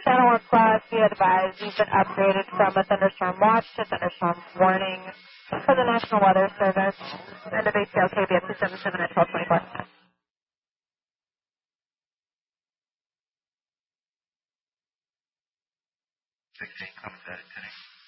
Channel 1 Plus, be advised you've been upgraded from a thunderstorm watch to thunderstorm warning for the National Weather Service. End of ACL KBS 277 at 1224. Comes out at 10.